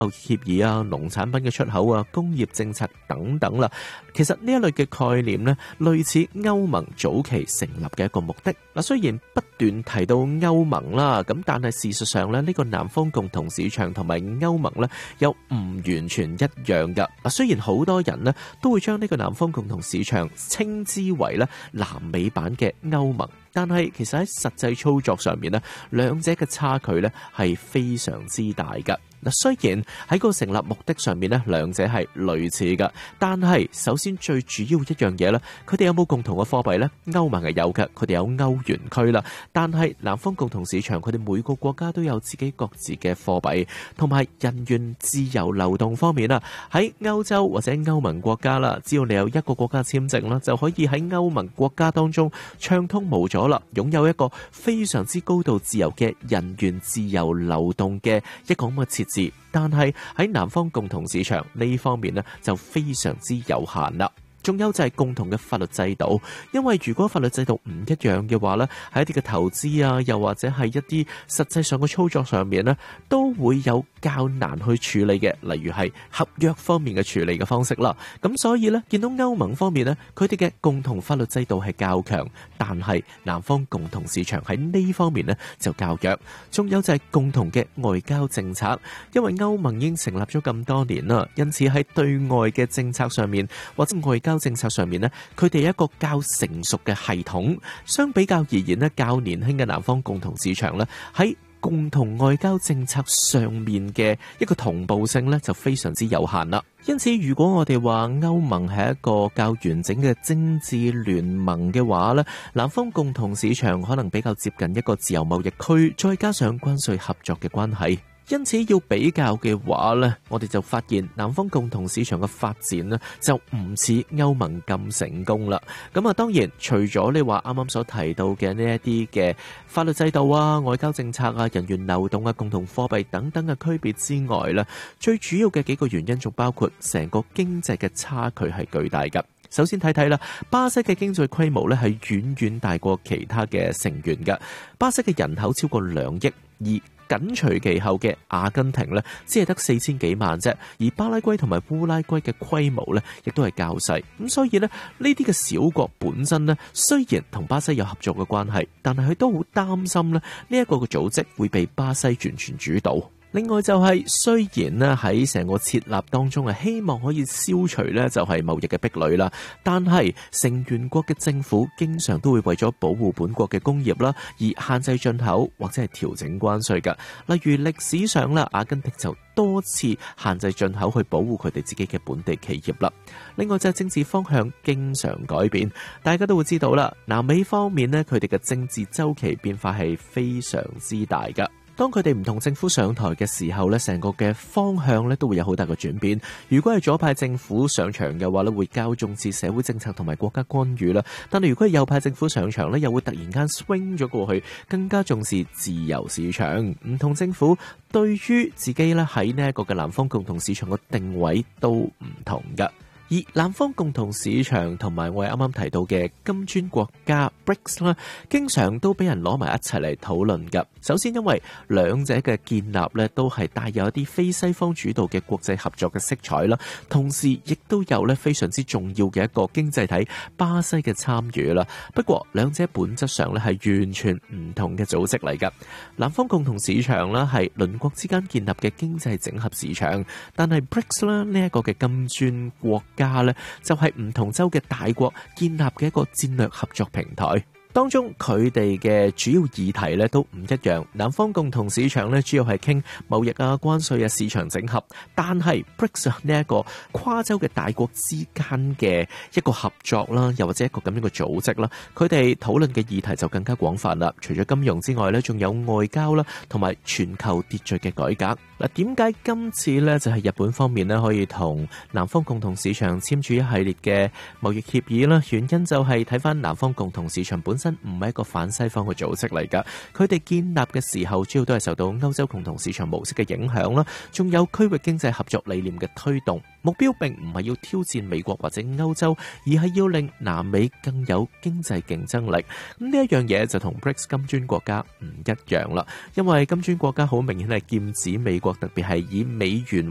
貿易協議啊、農產品嘅出口啊、工業政策等等啦。其實呢一類嘅概念呢，類似歐盟早期成立嘅一個目的。嗱，雖然不斷提到歐盟啦，咁但係事實上咧，呢個南方共同市場同埋歐盟呢又唔完全一樣噶。嗱，雖然好多人呢都會將呢個南方共同市場稱之為咧南美版嘅歐盟，但係其實喺實際操作上面呢，兩者嘅差距呢係非常之大噶。嗱，雖然喺個成立目的上面咧，兩者係類似噶，但係首先最主要一樣嘢咧，佢哋有冇共同嘅貨幣呢？歐盟係有嘅，佢哋有歐元區啦。但係南方共同市場，佢哋每個國家都有自己各自嘅貨幣，同埋人員自由流動方面啦。喺歐洲或者歐盟國家啦，只要你有一個國家簽證啦，就可以喺歐盟國家當中暢通無阻啦，擁有一個非常之高度自由嘅人員自由流動嘅一個咁嘅設置。但係喺南方共同市場呢方面呢，就非常之有限啦。仲有就係共同嘅法律制度，因為如果法律制度唔一樣嘅話呢，喺一啲嘅投資啊，又或者係一啲實際上嘅操作上面呢，都會有較難去處理嘅，例如係合約方面嘅處理嘅方式啦。咁所以呢，見到歐盟方面呢，佢哋嘅共同法律制度係較強，但係南方共同市場喺呢方面呢就較弱。仲有就係共同嘅外交政策，因為歐盟已經成立咗咁多年啦，因此喺對外嘅政策上面或者外交政策上面呢，佢哋一個較成熟嘅系統，相比較而言呢，較年輕嘅南方共同市場呢，喺共同外交政策上面嘅一個同步性呢，就非常之有限啦。因此，如果我哋話歐盟係一個較完整嘅政治聯盟嘅話呢，南方共同市場可能比較接近一個自由貿易區，再加上關稅合作嘅關係。因此要比較嘅話呢，我哋就發現南方共同市場嘅發展呢，就唔似歐盟咁成功啦。咁啊，當然除咗你話啱啱所提到嘅呢一啲嘅法律制度啊、外交政策啊、人員流動啊、共同貨幣等等嘅區別之外呢，最主要嘅幾個原因仲包括成個經濟嘅差距係巨大㗎。首先睇睇啦，巴西嘅經濟規模咧係遠遠大過其他嘅成員㗎。巴西嘅人口超過2億，而緊隨其後嘅阿根廷咧，只係得4000幾萬啫。而巴拉圭同埋烏拉圭嘅規模咧，亦都係較細。咁所以咧，呢啲嘅小國本身咧，雖然同巴西有合作嘅關係，但係佢都好擔心咧，呢一個嘅組織會被巴西完全主導。另外就係雖然咧喺成個設立當中係希望可以消除咧就係貿易嘅壁壘啦，但係成員國嘅政府經常都會為咗保護本國嘅工業啦，而限制進口或者係調整關稅㗎。例如歷史上啦，阿根廷就多次限制進口去保護佢哋自己嘅本地企業啦。另外就係政治方向經常改變，大家都會知道啦，南美方面咧佢哋嘅政治週期變化係非常之大㗎。當佢哋唔同政府上台嘅時候咧，成個嘅方向咧都會有好大嘅轉變。如果係左派政府上場嘅話咧，會較重視社會政策同埋國家干預啦。但係如果係右派政府上場咧，又會突然間 swing 咗過去，更加重視自由市場。唔同政府對於自己咧喺呢一個嘅南方共同市場嘅定位都唔同㗎。而南方共同市場同埋我哋啱啱提到嘅金磚國家 BRICS 啦，經常都俾人攞埋一齊嚟討論㗎。首先因為兩者嘅建立咧，都係帶有一啲非西方主導嘅國際合作嘅色彩啦，同時亦都有咧非常之重要嘅一個經濟體巴西嘅參與啦。不過兩者本質上咧係完全唔同嘅組織嚟㗎。南方共同市場啦係鄰國之間建立嘅經濟整合市場，但係 BRICS 啦呢一個嘅金磚國家咧就係唔同洲嘅大國建立嘅一個戰略合作平台。當中佢哋嘅主要議題咧都唔一樣，南方共同市場咧主要係傾貿易啊、關稅啊、市場整合，但係 BRICS 呢一個跨洲嘅大國之間嘅一個合作啦，又或者一個咁樣嘅組織啦，佢哋討論嘅議題就更加廣泛啦。除咗金融之外咧，仲有外交啦，同埋全球秩序嘅改革。嗱，點解今次咧就係日本方面咧可以同南方共同市場簽署一系列嘅貿易協議啦？原因就係睇翻南方共同市場本身唔係一個反西方嘅組織嚟㗎，佢哋建立嘅時候主要都係受到歐洲共同市場模式嘅影響啦，仲有區域經濟合作理念嘅推動，目標並唔係要挑戰美國或者歐洲，而係要令南美更有經濟競爭力。咁呢一樣嘢就同 BRICS 金磚國家唔一樣啦，因為金磚國家好明顯係劍指美國，特別係以美元